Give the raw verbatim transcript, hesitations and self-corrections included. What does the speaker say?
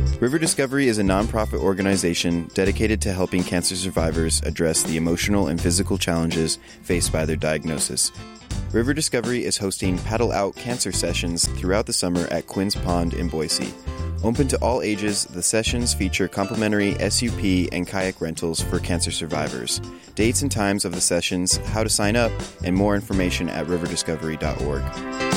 River Discovery is a nonprofit organization dedicated to helping cancer survivors address the emotional and physical challenges faced by their diagnosis. River Discovery is hosting Paddle Out Cancer Sessions throughout the summer at Quinn's Pond in Boise. Open to all ages, the sessions feature complimentary S U P and kayak rentals for cancer survivors. Dates and times of the sessions, how to sign up, and more information at river discovery dot org.